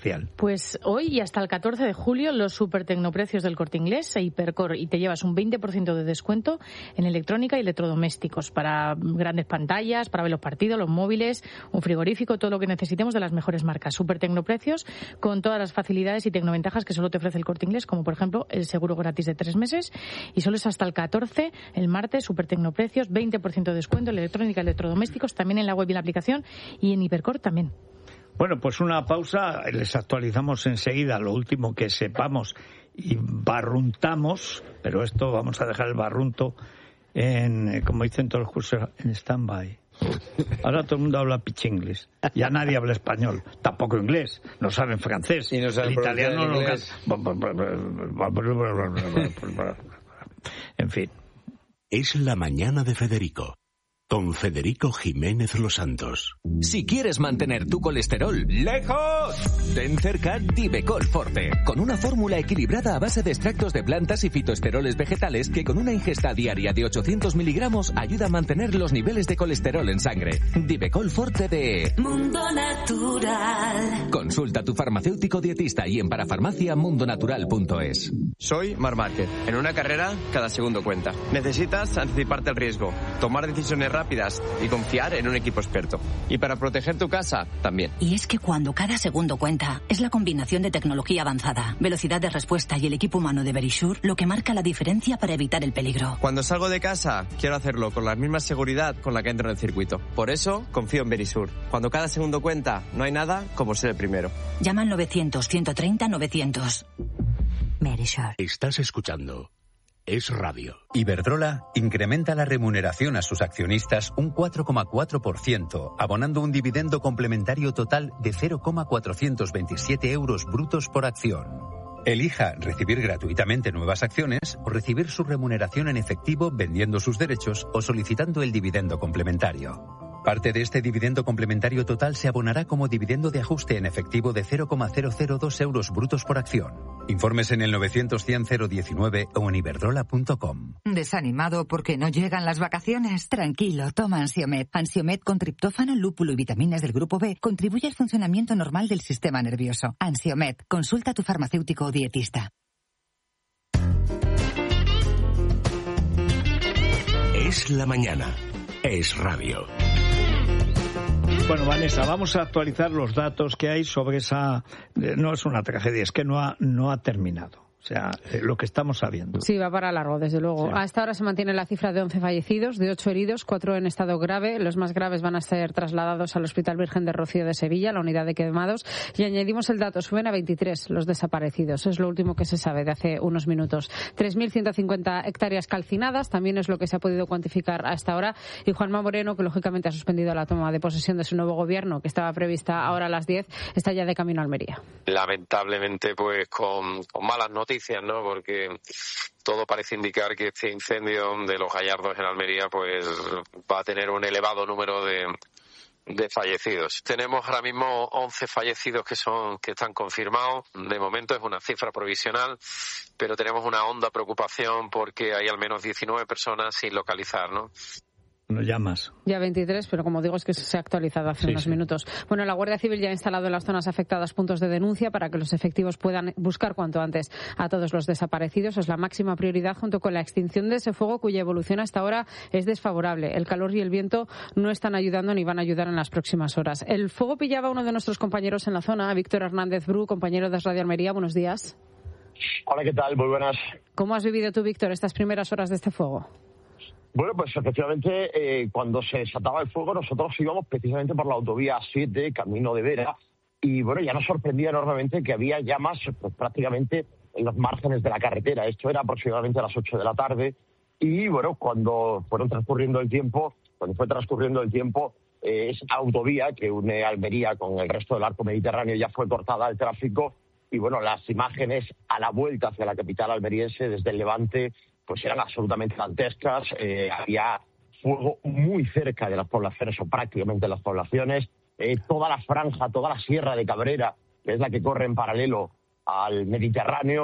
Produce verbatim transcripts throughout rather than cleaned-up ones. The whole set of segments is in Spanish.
especial? Pues hoy y hasta el catorce de julio los super tecnoprecios del Corte Inglés e Hipercor, y te llevas un veinte por ciento de descuento en electrónica y electrodomésticos para grandes pantallas, para ver los partidos, los móviles, un frigorífico, todo lo que necesitemos de las mejores marcas. Super tecnoprecios con todas las facilidades y tecnoventajas que solo te ofrece el Corte Inglés, como por ejemplo el seguro gratis de tres meses, y solo es hasta el catorce, el martes, super tecnoprecios, veinte por ciento de descuento en electrónica y electrodomésticos, también en la web y en la aplicación, y en Hipercor también. Bueno, pues una pausa, les actualizamos enseguida lo último que sepamos y barruntamos, pero esto vamos a dejar el barrunto en, como dicen todos los cursos, en stand-by. Ahora todo el mundo habla pichinglis, ya nadie habla español, tampoco inglés, no saben francés, y no saben el italiano no inglés. En fin. Es la mañana de Federico, con Federico Jiménez Los Santos. Si quieres mantener tu colesterol lejos, ten cerca Divecol Forte, con una fórmula equilibrada a base de extractos de plantas y fitoesteroles vegetales que con una ingesta diaria de ochocientos miligramos ayuda a mantener los niveles de colesterol en sangre. Divecol Forte de Mundo Natural. Consulta a tu farmacéutico dietista y en parafarmacia mundo natural punto es. Soy Marc Márquez. En una carrera, cada segundo cuenta. Necesitas anticiparte al riesgo, tomar decisiones rápidas y confiar en un equipo experto. Y para proteger tu casa, también. Y es que cuando cada segundo cuenta, es la combinación de tecnología avanzada, velocidad de respuesta y el equipo humano de Verisure lo que marca la diferencia para evitar el peligro. Cuando salgo de casa, quiero hacerlo con la misma seguridad con la que entro en el circuito. Por eso, confío en Verisure. Cuando cada segundo cuenta, no hay nada como ser el primero. Llama al novecientos, ciento treinta, novecientos. Verisure. Estás escuchando Es Radio. Iberdrola incrementa la remuneración a sus accionistas un cuatro coma cuatro por ciento, abonando un dividendo complementario total de cero coma cuatrocientos veintisiete euros brutos por acción. Elija recibir gratuitamente nuevas acciones o recibir su remuneración en efectivo vendiendo sus derechos o solicitando el dividendo complementario. Parte de este dividendo complementario total se abonará como dividendo de ajuste en efectivo de cero coma cero cero dos euros brutos por acción. Informes en el novecientos cien cero diecinueve o en iberdrola punto com. ¿Desanimado porque no llegan las vacaciones? Tranquilo, toma Ansiomed. Ansiomed con triptófano, lúpulo y vitaminas del grupo B contribuye al funcionamiento normal del sistema nervioso. Ansiomed, consulta a tu farmacéutico o dietista. Es la mañana. Es Radio. Bueno, Vanessa, vamos a actualizar los datos que hay sobre esa... No es una tragedia, es que no ha, no ha terminado. O sea, eh, lo que estamos sabiendo. Sí, va para largo, desde luego. Sí. Hasta ahora se mantiene la cifra de once fallecidos, de ocho heridos, cuatro en estado grave. Los más graves van a ser trasladados al Hospital Virgen de Rocío de Sevilla, la unidad de quemados. Y añadimos el dato, suben a veintitrés los desaparecidos. Es lo último que se sabe de hace unos minutos. tres mil ciento cincuenta hectáreas calcinadas, también es lo que se ha podido cuantificar hasta ahora. Y Juanma Moreno, que lógicamente ha suspendido la toma de posesión de su nuevo gobierno, que estaba prevista ahora a las diez, está ya de camino a Almería. Lamentablemente, pues con, con malas noticias. ¿no? Porque todo parece indicar que este incendio de los Gallardos en Almería pues va a tener un elevado número de, de fallecidos. Tenemos ahora mismo once fallecidos que son que están confirmados. De momento es una cifra provisional, pero tenemos una honda preocupación porque hay al menos diecinueve personas sin localizar, ¿no? No llamas. Ya veintitrés, pero como digo es que se ha actualizado hace sí, unos sí. minutos. Bueno, la Guardia Civil ya ha instalado en las zonas afectadas puntos de denuncia para que los efectivos puedan buscar cuanto antes a todos los desaparecidos. Es la máxima prioridad junto con la extinción de ese fuego cuya evolución hasta ahora es desfavorable. El calor y el viento no están ayudando ni van a ayudar en las próximas horas. El fuego pillaba a uno de nuestros compañeros en la zona, Víctor Hernández Bru, compañero de Radio Almería. Buenos días. Hola, ¿qué tal? Muy buenas. ¿Cómo has vivido tú, Víctor, estas primeras horas de este fuego? Bueno, pues efectivamente, eh, cuando se desataba el fuego, nosotros íbamos precisamente por la autovía siete, camino de Vera, y bueno, ya nos sorprendía enormemente que había llamas pues, prácticamente en los márgenes de la carretera. Esto era aproximadamente a las ocho de la tarde, y bueno, cuando fueron transcurriendo el tiempo, cuando fue transcurriendo el tiempo, eh, esa autovía que une Almería con el resto del arco mediterráneo ya fue cortada al tráfico, y bueno, las imágenes a la vuelta hacia la capital almeriense desde el Levante pues eran absolutamente dantescas. Eh, había fuego muy cerca de las poblaciones o prácticamente de las poblaciones. Eh, toda la franja, toda la sierra de Cabrera, que es la que corre en paralelo al Mediterráneo,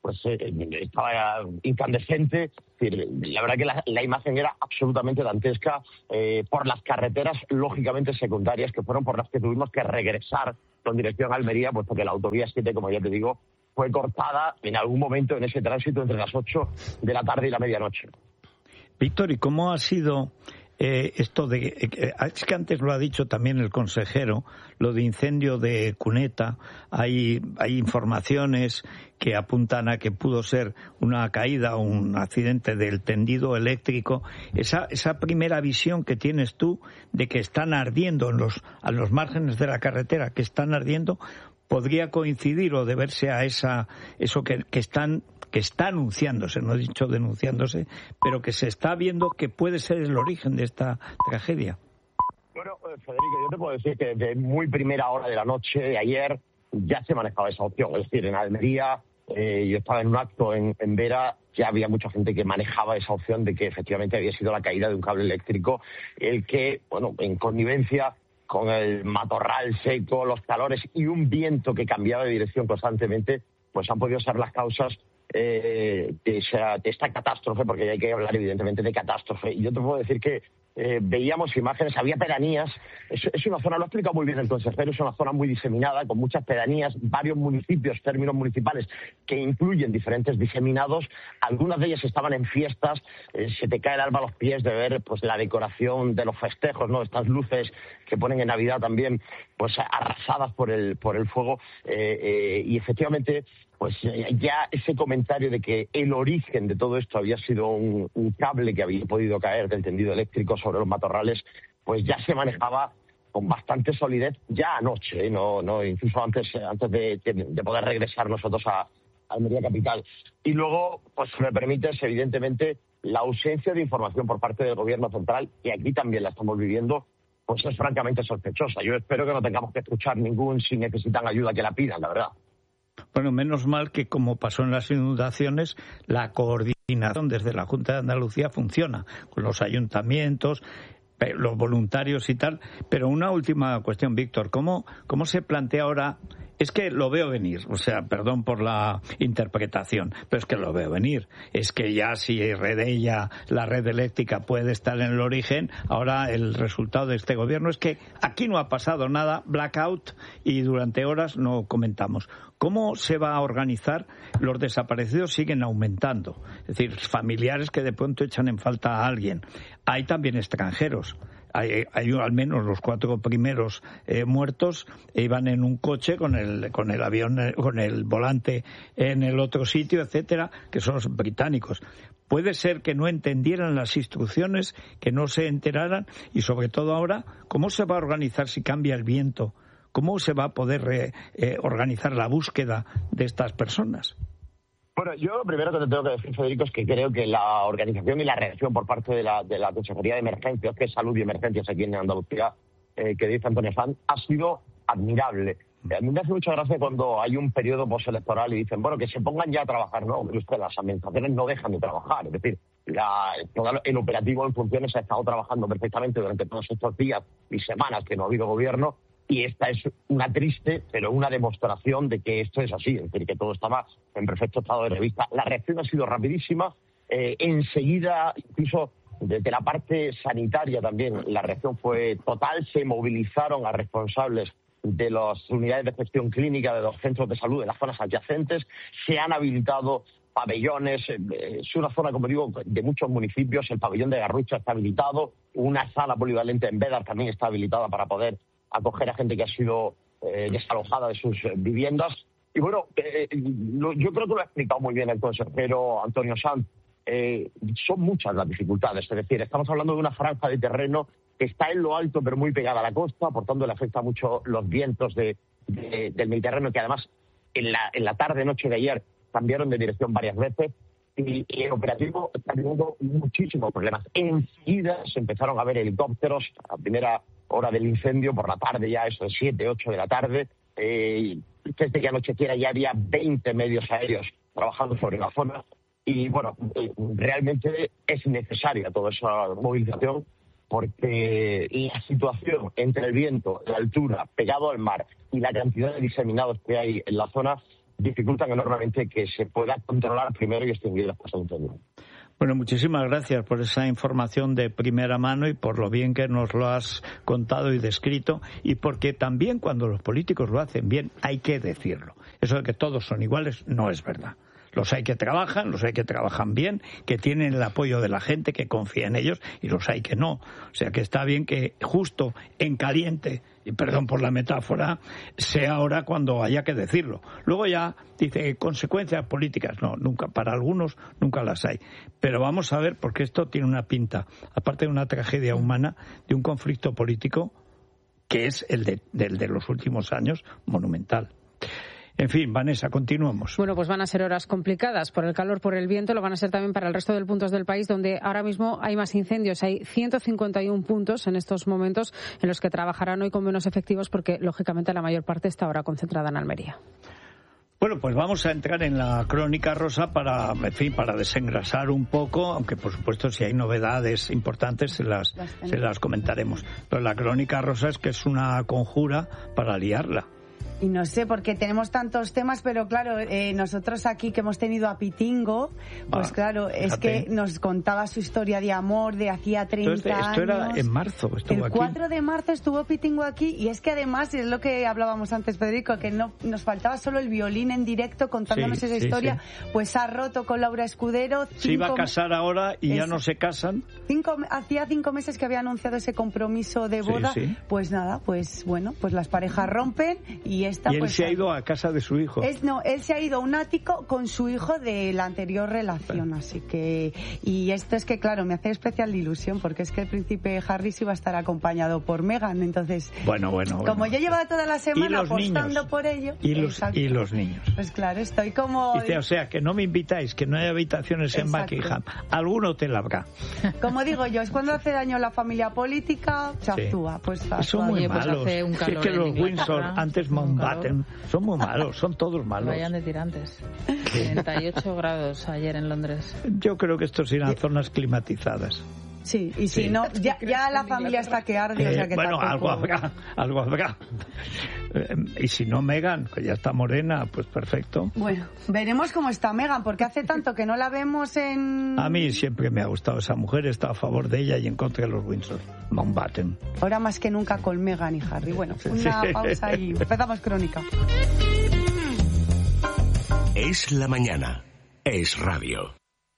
pues eh, estaba incandescente. Es decir, la verdad que la, la imagen era absolutamente dantesca eh, por las carreteras lógicamente secundarias, que fueron por las que tuvimos que regresar con dirección a Almería, puesto que la autovía siete, como ya te digo, fue cortada en algún momento en ese tránsito entre las ocho de la tarde y la medianoche. Víctor, ¿y cómo ha sido eh, esto de... Eh, es que antes lo ha dicho también el consejero, lo de incendio de Cuneta, hay, hay informaciones que apuntan a que pudo ser una caída o un accidente del tendido eléctrico. Esa, esa primera visión que tienes tú de que están ardiendo en los, a los márgenes de la carretera, que están ardiendo, podría coincidir o deberse a esa eso que, que están que está anunciándose, no he dicho denunciándose, pero que se está viendo que puede ser el origen de esta tragedia. Bueno, Federico, yo te puedo decir que desde muy primera hora de la noche de ayer ya se manejaba esa opción. Es decir, en Almería, eh, yo estaba en un acto en, en Vera, ya había mucha gente que manejaba esa opción de que efectivamente había sido la caída de un cable eléctrico, el que, bueno, en connivencia con el matorral seco, los calores y un viento que cambiaba de dirección constantemente, pues han podido ser las causas eh, de, esa, de esta catástrofe, porque hay que hablar evidentemente de catástrofe. Y yo te puedo decir que eh, veíamos imágenes, había pedanías, es, es una zona, lo ha explicado muy bien el consejero, es una zona muy diseminada, con muchas pedanías, varios municipios, términos municipales, que incluyen diferentes diseminados, algunas de ellas estaban en fiestas, eh, se te cae el alma a los pies de ver pues la decoración de los festejos, ¿no? Estas luces que ponen en Navidad también, pues arrasadas por el, por el fuego, eh, eh, y efectivamente pues ya ese comentario de que el origen de todo esto había sido un, un cable que había podido caer del tendido eléctrico sobre los matorrales, pues ya se manejaba con bastante solidez ya anoche, ¿eh? no, no, incluso antes, antes de, de poder regresar nosotros a, a Almería capital. Y luego, pues si me permites, evidentemente, la ausencia de información por parte del gobierno central, y aquí también la estamos viviendo, pues es francamente sospechosa. Yo espero que no tengamos que escuchar ningún si necesitan ayuda que la pidan, la verdad. Bueno, menos mal que, como pasó en las inundaciones, la coordinación desde la Junta de Andalucía funciona, con los ayuntamientos, los voluntarios y tal. Pero una última cuestión, Víctor, ¿cómo, cómo se plantea ahora? Es que lo veo venir, o sea, perdón por la interpretación, pero es que lo veo venir. Es que ya si Redella, la red eléctrica, puede estar en el origen, ahora el resultado de este gobierno es que aquí no ha pasado nada, blackout, y durante horas no comentamos. ¿Cómo se va a organizar? Los desaparecidos siguen aumentando, es decir, familiares que de pronto echan en falta a alguien. Hay también extranjeros. Hay, hay al menos los cuatro primeros eh, muertos iban en un coche con el con el avión, con el volante en el otro sitio, etcétera, que son los británicos. Puede ser que no entendieran las instrucciones, que no se enteraran, y sobre todo ahora, ¿cómo se va a organizar si cambia el viento? ¿Cómo se va a poder eh, eh, organizar la búsqueda de estas personas? Bueno, yo lo primero que te tengo que decir, Federico, es que creo que la organización y la reacción por parte de la, de la Consejería de Emergencias, que es Salud y Emergencias aquí en Andalucía, eh, que dice Antonio Sanz, ha sido admirable. A mí me hace mucha gracia cuando hay un periodo postelectoral y dicen, bueno, que se pongan ya a trabajar. No, pero usted, las administraciones no dejan de trabajar. Es decir, la, todo el operativo en funciones ha estado trabajando perfectamente durante todos estos días y semanas que no ha habido gobierno. Y esta es una triste, pero una demostración de que esto es así, es decir, que todo estaba en perfecto estado de revista. La reacción ha sido rapidísima, eh, enseguida, incluso desde la parte sanitaria también, la reacción fue total, se movilizaron a responsables de las unidades de gestión clínica de los centros de salud de las zonas adyacentes, se han habilitado pabellones, es una zona, como digo, de muchos municipios, el pabellón de Garrucha está habilitado, una sala polivalente en Bédar también está habilitada para poder acoger a gente que ha sido eh, desalojada de sus eh, viviendas. Y bueno, eh, lo, yo creo que lo ha explicado muy bien el consejero Antonio Sanz. Eh, son muchas las dificultades, es decir, estamos hablando de una franja de terreno que está en lo alto pero muy pegada a la costa, por tanto le afecta mucho los vientos de, de, del Mediterráneo, que además en la, en la tarde-noche de ayer cambiaron de dirección varias veces. Y, y el operativo está teniendo muchísimos problemas. Enseguida se empezaron a ver helicópteros a primera hora del incendio, por la tarde ya, eso de siete, ocho de la tarde. Eh, desde que anocheciera ya había veinte medios aéreos trabajando sobre la zona. Y bueno, eh, realmente es necesaria toda esa movilización, porque la situación entre el viento, la altura, pegado al mar y la cantidad de diseminados que hay en la zona dificultan enormemente que se pueda controlar primero y extinguir después el incendio. Bueno, muchísimas gracias por esa información de primera mano y por lo bien que nos lo has contado y descrito, y porque también cuando los políticos lo hacen bien hay que decirlo. Eso de que todos son iguales no es verdad. Los hay que trabajan, los hay que trabajan bien, que tienen el apoyo de la gente, que confía en ellos, y los hay que no. O sea que está bien que justo en caliente, y perdón por la metáfora, sea ahora cuando haya que decirlo. Luego ya dice consecuencias políticas. No, nunca, para algunos nunca las hay. Pero vamos a ver, porque esto tiene una pinta, aparte de una tragedia humana, de un conflicto político que es el de, del de los últimos años, monumental. En fin, Vanessa, continuamos. Bueno, pues van a ser horas complicadas por el calor, por el viento, lo van a ser también para el resto de puntos del país, donde ahora mismo hay más incendios. Hay ciento cincuenta y uno puntos en estos momentos en los que trabajarán hoy con menos efectivos, porque lógicamente la mayor parte está ahora concentrada en Almería. Bueno, pues vamos a entrar en la crónica rosa para, en fin, para desengrasar un poco, aunque por supuesto si hay novedades importantes se las, se las comentaremos. Pero la crónica rosa es que es una conjura para liarla. Y no sé, porque tenemos tantos temas, pero claro, eh, nosotros aquí que hemos tenido a Pitingo, pues ah, claro, fíjate. Es que nos contaba su historia de amor de hacía treinta Entonces, esto años. Esto era en marzo, estuvo El cuatro aquí. de marzo estuvo Pitingo aquí, y es que además, es lo que hablábamos antes, Federico, que no nos faltaba solo el violín en directo contándonos sí, esa sí, historia, sí. Pues ha roto con Laura Escudero. Se iba a casar ahora y es, ya no se casan. Cinco, hacía cinco meses que había anunciado ese compromiso de boda, sí, sí. Pues nada, pues bueno, pues las parejas rompen y esta y él pues... se ha ido a casa de su hijo. Es, no, él se ha ido a un ático con su hijo de la anterior relación, así que... Y esto es que, claro, me hace especial ilusión, porque es que el príncipe Harry sí va a estar acompañado por Meghan, entonces... Bueno, bueno, Como bueno. yo llevaba toda la semana apostando niños? por ello... Y los, y los niños. Pues claro, estoy como... Dice, o sea, que no me invitáis, que no hay habitaciones en Exacto. Buckingham. Algún hotel habrá. Como digo yo, es cuando hace daño la familia política, se sí. actúa. Pues son muy Oye, pues malos. hace un Si es que los Windsor, antes Mountbatten, son muy malos, son todos malos. Vayan de tirantes. treinta y ocho grados ayer en Londres. Yo creo que estos irán a zonas climatizadas. Sí, y si sí. no, ya, ya la familia está que arde, eh, o sea que bueno, tampoco... algo habrá, algo habrá. Eh, y si no Meghan, que ya está morena, pues perfecto. Bueno, veremos cómo está Meghan, porque hace tanto que no la vemos en... A mí siempre me ha gustado esa mujer, he estado a favor de ella y en contra de los Windsor. Mountbatten. Ahora más que nunca con Meghan y Harry. Bueno, una pausa y empezamos crónica. Es la mañana. Es radio.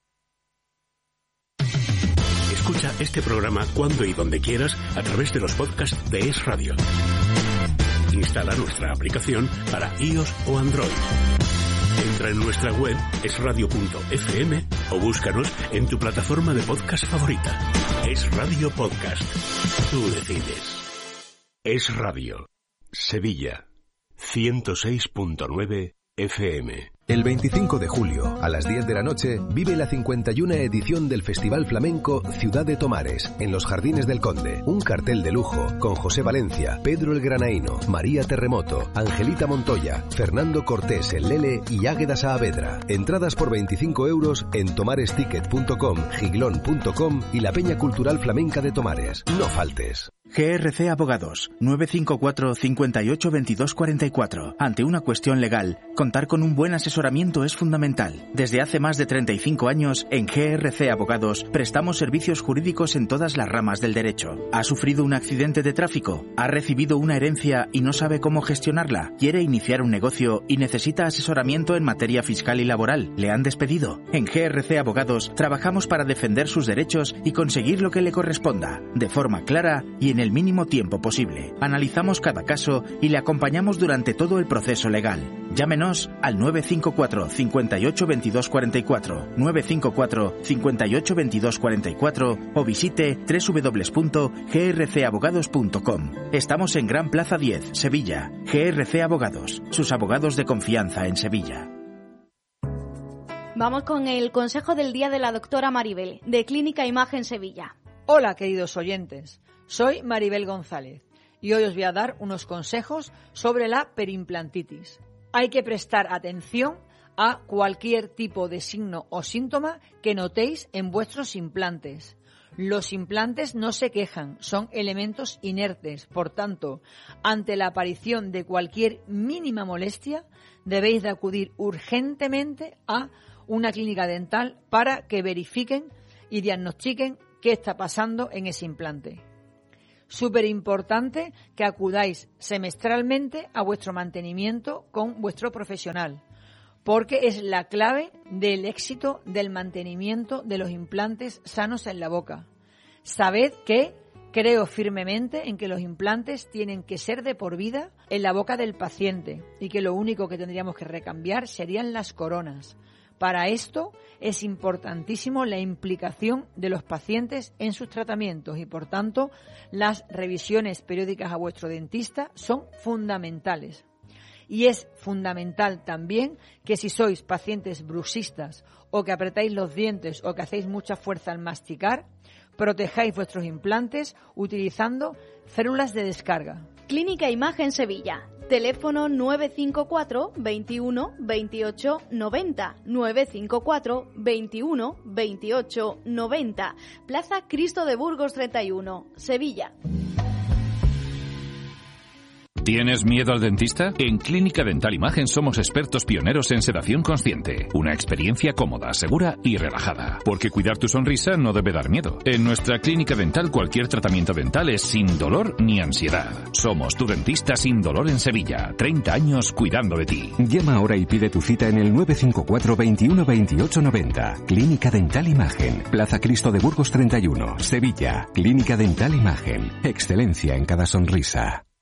Escucha este programa cuando y donde quieras a través de los podcasts de Es Radio. Instala nuestra aplicación para iOS o Android. Entra en nuestra web es radio punto efe eme o búscanos en tu plataforma de podcast favorita. Es Radio Podcast. Tú decides. Es Radio. Sevilla. ciento seis punto nueve efe eme. El veinticinco de julio, a las diez de la noche, vive la cincuenta y una edición del Festival Flamenco Ciudad de Tomares, en los Jardines del Conde. Un cartel de lujo con José Valencia, Pedro el Granaíno, María Terremoto, Angelita Montoya, Fernando Cortés el Lele y Águeda Saavedra. Entradas por veinticinco euros en tomaresticket punto com, giglón punto com y la Peña Cultural Flamenca de Tomares. No faltes. G R C Abogados, nueve cinco cuatro, cinco ocho, veintidós cuarenta y cuatro. Ante una cuestión legal, contar con un buen asesoramiento es fundamental. Desde hace más de treinta y cinco años, en G R C Abogados, prestamos servicios jurídicos en todas las ramas del derecho. ¿Ha sufrido un accidente de tráfico? ¿Ha recibido una herencia y no sabe cómo gestionarla? ¿Quiere iniciar un negocio y necesita asesoramiento en materia fiscal y laboral? ¿Le han despedido? En G R C Abogados, trabajamos para defender sus derechos y conseguir lo que le corresponda, de forma clara y en el mínimo tiempo posible. Analizamos cada caso y le acompañamos durante todo el proceso legal. Llámenos al nueve cinco cuatro, cinco ocho, veintidós cuarenta y cuatro, nueve cinco cuatro, cinco ocho, veintidós cuarenta y cuatro o visite doble u doble u doble u punto g r c abogados punto com. Estamos en Gran Plaza diez, Sevilla. G R C Abogados, sus abogados de confianza en Sevilla. Vamos con el consejo del día de la doctora Maribel, de Clínica Imagen Sevilla. Hola, queridos oyentes. Soy Maribel González y hoy os voy a dar unos consejos sobre la perimplantitis. Hay que prestar atención a cualquier tipo de signo o síntoma que notéis en vuestros implantes. Los implantes no se quejan, son elementos inertes. Por tanto, ante la aparición de cualquier mínima molestia, debéis de acudir urgentemente a una clínica dental para que verifiquen y diagnostiquen qué está pasando en ese implante. Súper importante que acudáis semestralmente a vuestro mantenimiento con vuestro profesional, porque es la clave del éxito del mantenimiento de los implantes sanos en la boca. Sabed que creo firmemente en que los implantes tienen que ser de por vida en la boca del paciente y que lo único que tendríamos que recambiar serían las coronas. Para esto es importantísimo la implicación de los pacientes en sus tratamientos y, por tanto, las revisiones periódicas a vuestro dentista son fundamentales. Y es fundamental también que si sois pacientes bruxistas o que apretáis los dientes o que hacéis mucha fuerza al masticar, protejáis vuestros implantes utilizando células de descarga. Clínica Imagen Sevilla. Teléfono nueve cinco cuatro, veintiuno, veintiocho, noventa, nueve cinco cuatro, veintiuno, veintiocho, noventa. Plaza Cristo de Burgos treinta y uno, Sevilla. ¿Tienes miedo al dentista? En Clínica Dental Imagen somos expertos pioneros en sedación consciente. Una experiencia cómoda, segura y relajada. Porque cuidar tu sonrisa no debe dar miedo. En nuestra clínica dental cualquier tratamiento dental es sin dolor ni ansiedad. Somos tu dentista sin dolor en Sevilla. treinta años cuidando de ti. Llama ahora y pide tu cita en el nueve cinco cuatro, veintiuno, veintiocho, noventa. Clínica Dental Imagen. Plaza Cristo de Burgos treinta y uno, Sevilla. Clínica Dental Imagen. Excelencia en cada sonrisa.